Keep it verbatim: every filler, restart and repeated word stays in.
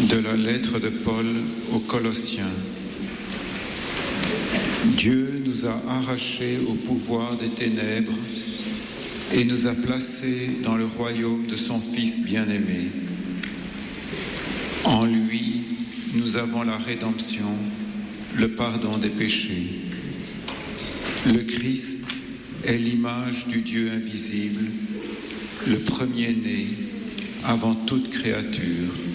De la lettre de Paul aux Colossiens. Dieu nous a arrachés au pouvoir des ténèbres et nous a placés dans le royaume de son Fils bien-aimé. En lui, nous avons la rédemption, le pardon des péchés. Le Christ est l'image du Dieu invisible, le premier-né avant toute créature.